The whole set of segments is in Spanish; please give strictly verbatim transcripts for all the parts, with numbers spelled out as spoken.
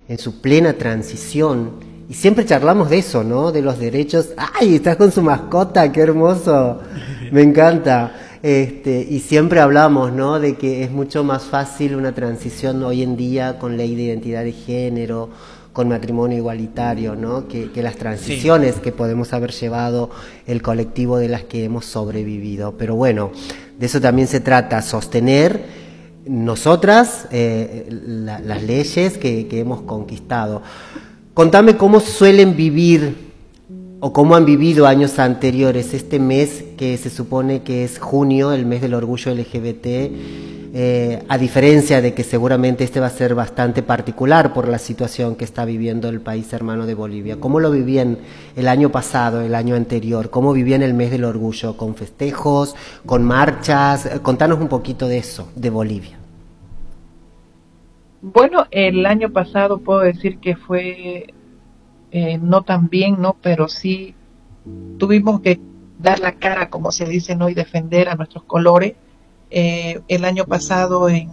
en su plena transición, y siempre charlamos de eso, ¿no? De los derechos. ¡Ay, estás con su mascota! ¡Qué hermoso! Me encanta. Este, y siempre hablamos, ¿no? De que es mucho más fácil una transición hoy en día con ley de identidad de género, con matrimonio igualitario, ¿no? Que, que las transiciones sí. que podemos haber llevado el colectivo de las que hemos sobrevivido. Pero bueno, de eso también se trata, sostener nosotras eh, la, las leyes que, que hemos conquistado. Contame cómo suelen vivir o cómo han vivido años anteriores este mes que se supone que es junio, el mes del orgullo L G B T, eh, a diferencia de que seguramente este va a ser bastante particular por la situación que está viviendo el país hermano de Bolivia. ¿Cómo lo vivían el año pasado, el año anterior? ¿Cómo vivían el mes del orgullo? ¿Con festejos, con marchas? Contanos un poquito de eso, de Bolivia. Bueno, el año pasado puedo decir que fue eh, no tan bien, ¿no? Pero sí tuvimos que dar la cara, como se dice, ¿no? Y defender a nuestros colores. Eh, el año pasado en,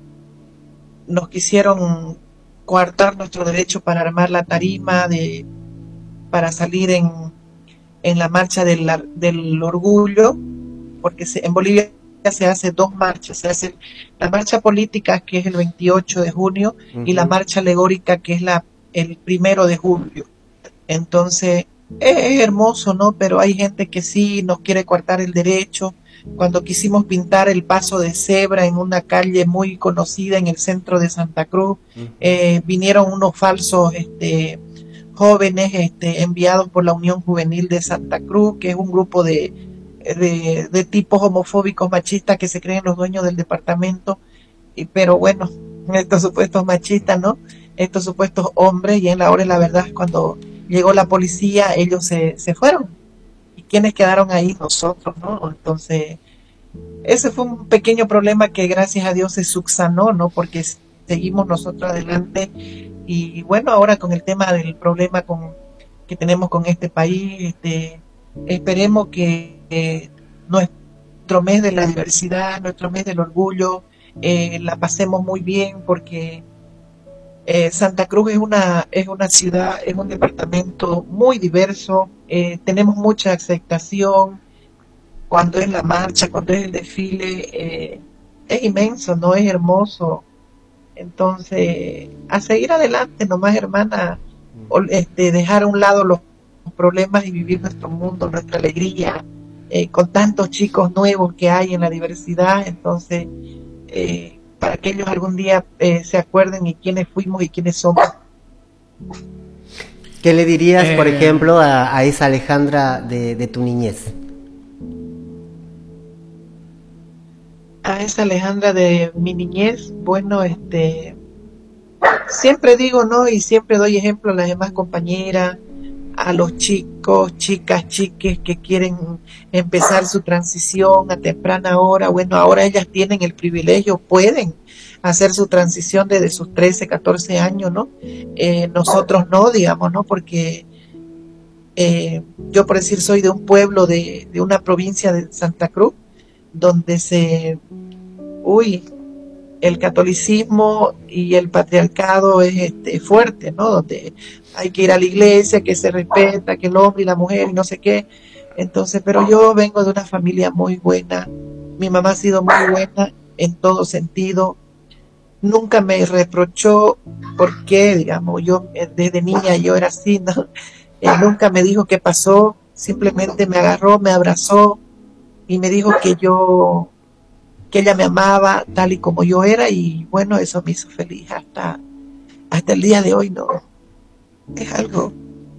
nos quisieron coartar nuestro derecho para armar la tarima, de, para salir en, en la marcha del, del orgullo, porque se, en Bolivia se hace dos marchas, se hace la marcha política, que es el veintiocho de junio, uh-huh. y la marcha alegórica, que es la el primero de julio. Entonces es, es hermoso, ¿no? Pero hay gente que sí nos quiere coartar el derecho. Cuando quisimos pintar el paso de cebra en una calle muy conocida en el centro de Santa Cruz, uh-huh. eh, vinieron unos falsos este, jóvenes este, enviados por la Unión Juvenil de Santa Cruz, que es un grupo de De, de tipos homofóbicos, machistas, que se creen los dueños del departamento, y, pero bueno, estos supuestos machistas, ¿no? Estos supuestos hombres, y en la hora de la verdad, cuando llegó la policía, ellos se, se fueron. ¿Y quiénes quedaron ahí? Nosotros, ¿no? Entonces, ese fue un pequeño problema que gracias a Dios se subsanó, ¿no? Porque seguimos nosotros adelante, y bueno, ahora con el tema del problema con, que tenemos con este país, este, esperemos que Eh, nuestro mes de la diversidad, nuestro mes del orgullo, eh, la pasemos muy bien, porque eh, Santa Cruz es una, es una ciudad, es un departamento muy diverso, eh, tenemos mucha aceptación cuando es la marcha, cuando es el desfile, eh, es inmenso, ¿no? Es hermoso. Entonces, a seguir adelante nomás, hermana, este, dejar a un lado los problemas y vivir nuestro mundo, nuestra alegría. Eh, con tantos chicos nuevos que hay en la diversidad, entonces eh, para que ellos algún día eh, se acuerden y quiénes fuimos y quiénes somos. ¿Qué le dirías, eh, por ejemplo, a, a esa Alejandra de, de tu niñez? A esa Alejandra de mi niñez, bueno, este, siempre digo, ¿no? Y siempre doy ejemplo a las demás compañeras, a los chicos, chicas, chiques que quieren empezar su transición a temprana hora. Bueno, ahora ellas tienen el privilegio, pueden hacer su transición desde sus trece, catorce años, ¿no? Eh, nosotros no, digamos, ¿no? Porque eh, yo, por decir, soy de un pueblo de, de una provincia de Santa Cruz, donde se, uy, el catolicismo y el patriarcado es este, fuerte, ¿no? Donde hay que ir a la iglesia, que se respeta, que el hombre y la mujer y no sé qué. Entonces, pero yo vengo de una familia muy buena. Mi mamá ha sido muy buena en todo sentido. Nunca me reprochó por qué, digamos, yo desde niña yo era así, ¿no? Eh, nunca me dijo qué pasó, simplemente me agarró, me abrazó y me dijo que yo, que ella me amaba tal y como yo era, y bueno, eso me hizo feliz hasta, hasta el día de hoy, ¿no? Es algo.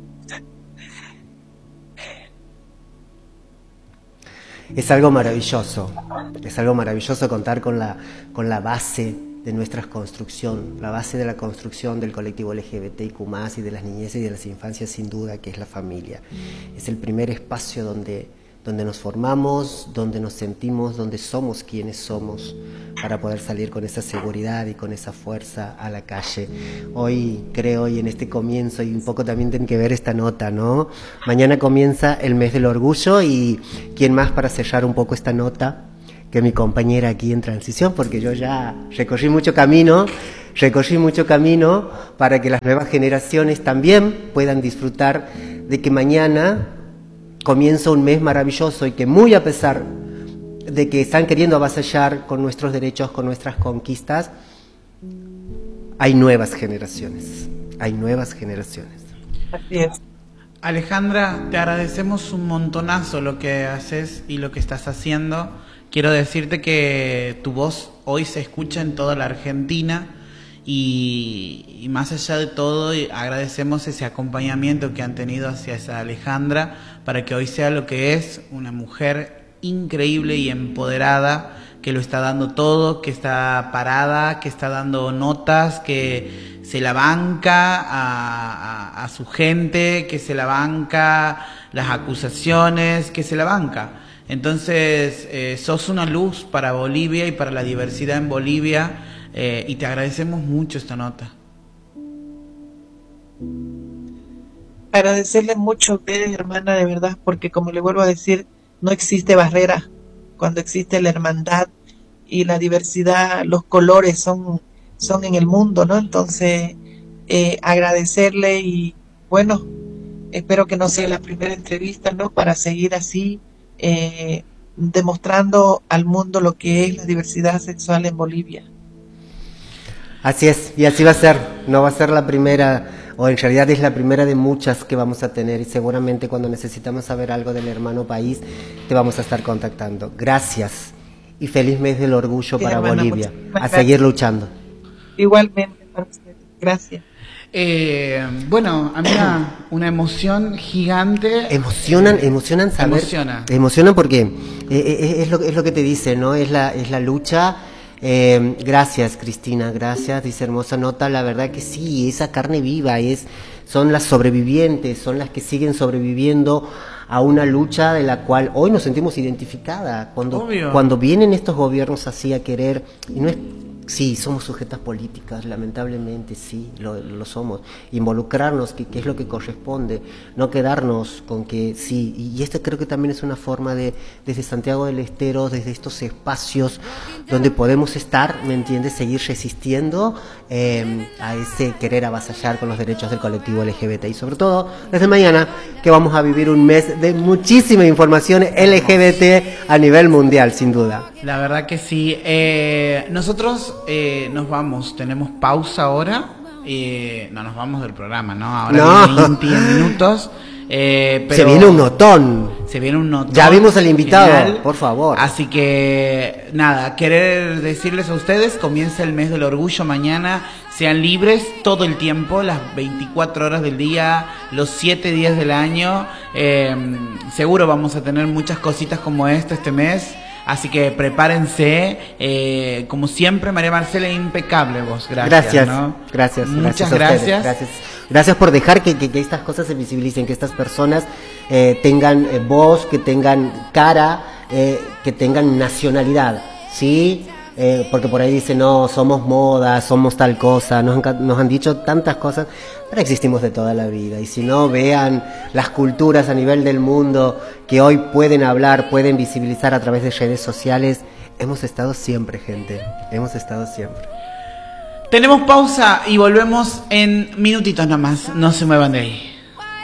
Es algo maravilloso, es algo maravilloso contar con la, con la base de nuestra construcción, la base de la construcción del colectivo L G B T I Q más, y de las niñeces y de las infancias, sin duda, que es la familia. Es el primer espacio donde, donde nos formamos, donde nos sentimos, donde somos quienes somos, para poder salir con esa seguridad y con esa fuerza a la calle. Hoy creo, y en este comienzo, y un poco también tiene que ver esta nota, ¿no? Mañana comienza el mes del orgullo, y ¿quién más para cerrar un poco esta nota que mi compañera aquí en transición? Porque yo ya recorrí mucho camino, recorrí mucho camino para que las nuevas generaciones también puedan disfrutar de que mañana comienza un mes maravilloso y que muy a pesar de que están queriendo avasallar con nuestros derechos, con nuestras conquistas, hay nuevas generaciones, hay nuevas generaciones. Así es. Alejandra, te agradecemos un montonazo lo que haces y lo que estás haciendo. Quiero decirte que tu voz hoy se escucha en toda la Argentina y, y más allá de todo agradecemos ese acompañamiento que han tenido hacia esa Alejandra para que hoy sea lo que es, una mujer increíble y empoderada, que lo está dando todo, que está parada, que está dando notas, que se la banca a, a, a su gente, que se la banca las acusaciones, que se la banca. Entonces, eh, sos una luz para Bolivia y para la diversidad en Bolivia, eh, y te agradecemos mucho esta nota. Agradecerle mucho a ustedes, hermana, de verdad, porque como le vuelvo a decir, no existe barrera cuando existe la hermandad y la diversidad, los colores son, son en el mundo, ¿no? Entonces, eh, agradecerle y, bueno, espero que no sea la primera entrevista, ¿no? Para seguir así, eh, demostrando al mundo lo que es la diversidad sexual en Bolivia. Así es, y así va a ser, no va a ser la primera, o en realidad es la primera de muchas que vamos a tener, y seguramente cuando necesitamos saber algo del hermano país, te vamos a estar contactando. Gracias, y feliz mes del orgullo Sí, para hermana, Bolivia, a gracias. seguir luchando. Igualmente para ustedes, gracias. Eh, bueno, a mí una, una emoción gigante. Emocionan, emocionan saber. Emociona. Emocionan porque eh, eh, es, lo, es lo que te dice, ¿no? Es la, es la lucha. Eh, gracias, Cristina, gracias, dice hermosa nota. La verdad que sí, esa carne viva es, son las sobrevivientes, son las que siguen sobreviviendo a una lucha de la cual hoy nos sentimos identificada. Cuando, Obvio. cuando vienen estos gobiernos así a querer, y no es. Sí, somos sujetas políticas, lamentablemente sí, lo, lo somos. Involucrarnos, que, que es lo que corresponde, no quedarnos con que sí. Y, y esta creo que también es una forma de, desde Santiago del Estero, desde estos espacios donde podemos estar, ¿me entiendes? Seguir resistiendo eh, a ese querer avasallar con los derechos del colectivo L G B T. Y sobre todo, desde mañana, que vamos a vivir un mes de muchísima información L G B T a nivel mundial, sin duda. La verdad que sí. Eh, nosotros eh, nos vamos, tenemos pausa ahora. Eh, no nos vamos del programa, ¿no? Ahora No. vienen veinte minutos. Eh, pero Se viene un notón. Se viene un notón. Ya vimos al invitado, genial. por favor. Así que, nada, querer decirles a ustedes, comienza el mes del orgullo mañana. Sean libres todo el tiempo, las veinticuatro horas del día, los siete días del año. Eh, seguro vamos a tener muchas cositas como esta este mes. Así que prepárense, eh, como siempre, María Marcela, impecable vos, gracias. Gracias, ¿no? gracias. Muchas gracias. gracias. Gracias, gracias por dejar que, que, que estas cosas se visibilicen, que estas personas eh, tengan eh, voz, que tengan cara, eh, que tengan nacionalidad, ¿sí? Eh, porque por ahí dicen, no, somos moda, somos tal cosa, nos han, nos han dicho tantas cosas, pero existimos de toda la vida. Y si no, vean las culturas a nivel del mundo que hoy pueden hablar, pueden visibilizar a través de redes sociales. Hemos estado siempre, gente, hemos estado siempre. Tenemos pausa y volvemos en minutitos nomás, no se muevan de ahí.